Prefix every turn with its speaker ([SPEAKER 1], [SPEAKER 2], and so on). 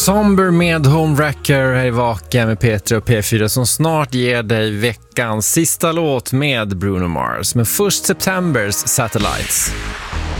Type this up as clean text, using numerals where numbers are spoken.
[SPEAKER 1] Somber med Homewrecker här i Vaka med Petra och P4 som snart ger dig veckans sista låt med Bruno Mars. Men först Septembers Satellites.